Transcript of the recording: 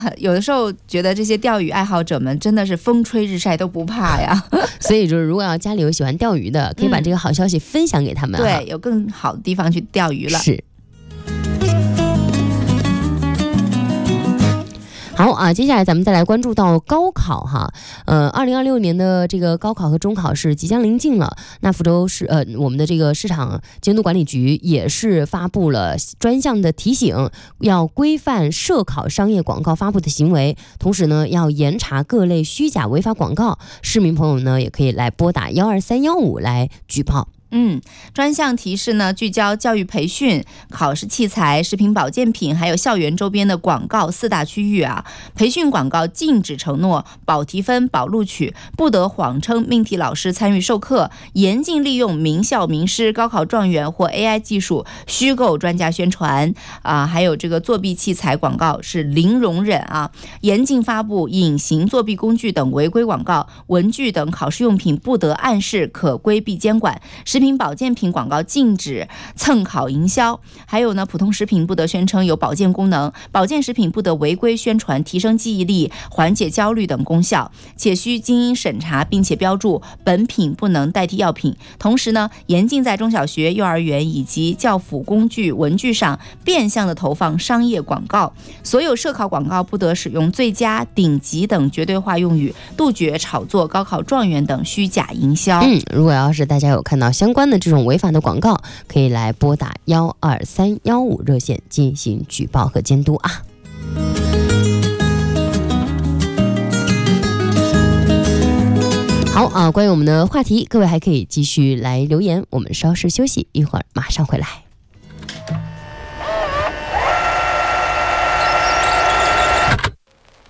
有的时候觉得这些钓鱼爱好者们真的是风吹日晒都不怕呀。 所以就是如果要家里有喜欢钓鱼的，可以把这个好消息分享给他们。 对，有更好的地方去钓鱼了。 是。好啊，接下来咱们再来关注到高考哈。2026年的这个高考和中考是即将临近了。那福州市我们的这个市场监督管理局也是发布了专项的提醒，要规范涉考商业广告发布的行为，同时呢要严查各类虚假违法广告。市民朋友呢也可以来拨打12315来举报。 专项提示呢，聚焦教育培训、考试器材、食品保健品，还有校园周边的广告4大区域啊。培训广告禁止承诺保提分、保录取，不得谎称命题老师参与授课，严禁利用名校名师、高考状元或 AI 技术虚构专家宣传啊，还有这个作弊器材广告是零容忍啊。严禁发布隐形作弊工具等违规广告，文具等考试用品不得暗示，可规避监管。食品保健品广告禁止蹭考营销，还有呢，普通食品不得宣称有保健功能，保健食品不得违规宣传提升记忆力、缓解焦虑等功效，且需经营审查，并且标注本品不能代替药品。同时呢，严禁在中小学、幼儿园以及教辅工具、文具上变相的投放商业广告。所有涉考广告不得使用最佳、顶级等绝对化用语，杜绝炒作高考状元等虚假营销。 如果要是大家有看到相关的这种违法的广告，可以来拨打12315热线进行举报和监督啊。好啊，关于我们的话题，各位还可以继续来留言，我们稍事休息，一会儿马上回来。